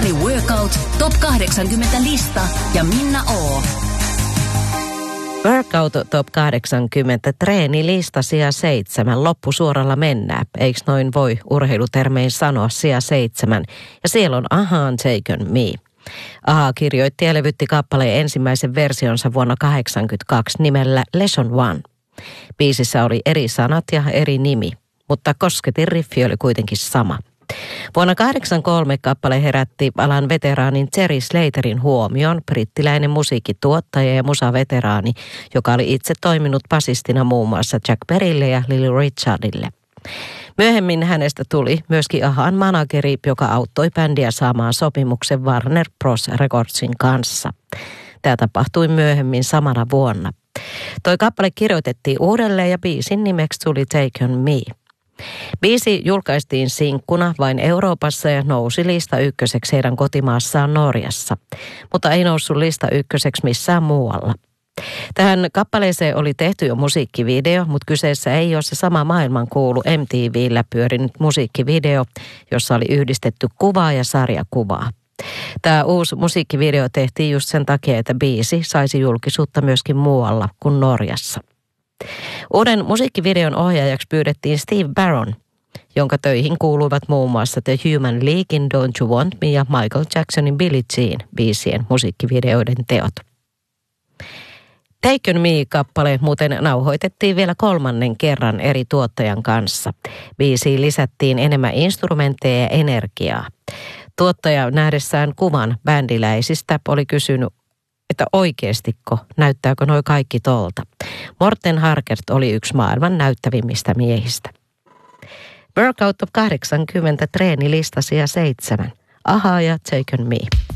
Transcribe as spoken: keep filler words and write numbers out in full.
Sari Workout, Top kahdeksankymmentä-lista ja Minna O. Workout Top kahdeksankymmentä treenilista sija seitsemän. Loppusuoralla mennään. Eiks noin voi urheilutermein sanoa sija seitsemän. Ja siellä on Ahaan Take On Me. Aha kirjoitti ja levytti kappaleen ensimmäisen versionsa vuonna kahdeksankymmentäkaksi nimellä Lesson One. Biisissä oli eri sanat ja eri nimi, mutta kosketin riffi oli kuitenkin sama. Vuonna kahdeksankymmentäkolme kappale herätti alan veteraanin Terry Slaterin huomion, brittiläinen musiikkituottaja ja musaveteraani, joka oli itse toiminut basistina muun muassa Jack Berrylle ja Little Richardille. Myöhemmin hänestä tuli myöskin Ahaan manageri, joka auttoi bändiä saamaan sopimuksen Warner Bros. Recordsin kanssa. Tämä tapahtui myöhemmin samana vuonna. Toi kappale kirjoitettiin uudelleen ja biisin nimeksi tuli Take On Me. Biisi julkaistiin sinkkuna vain Euroopassa ja nousi lista ykköseksi heidän kotimaassaan Norjassa, mutta ei noussut lista ykköseksi missään muualla. Tähän kappaleeseen oli tehty jo musiikkivideo, mutta kyseessä ei ole se sama maailmankuulu M T V:llä pyörinyt musiikkivideo, jossa oli yhdistetty kuvaa ja sarjakuvaa. Tämä uusi musiikkivideo tehtiin just sen takia, että biisi saisi julkisuutta myöskin muualla kuin Norjassa. Uuden musiikkivideon ohjaajaksi pyydettiin Steve Barron, jonka töihin kuuluivat muun muassa The Human Leaguein Don't You Want Me ja Michael Jacksonin Billie Jean biisien musiikkivideoiden teot. Take On Me-kappale muuten nauhoitettiin vielä kolmannen kerran eri tuottajan kanssa. Biisiin lisättiin enemmän instrumentteja ja energiaa. Tuottaja nähdessään kuvan bändiläisistä oli kysynyt, että oikeastiko, näyttääkö noi kaikki tolta. Morten Harkert oli yksi maailman näyttävimmistä miehistä. Workout Top kahdeksankymmentä treenilista sija seitsemän. Ahaa ja Take On Me.